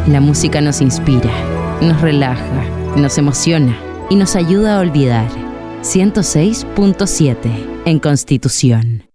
La música nos inspira, nos relaja, nos emociona y nos ayuda a olvidar. 106.7 en Constitución.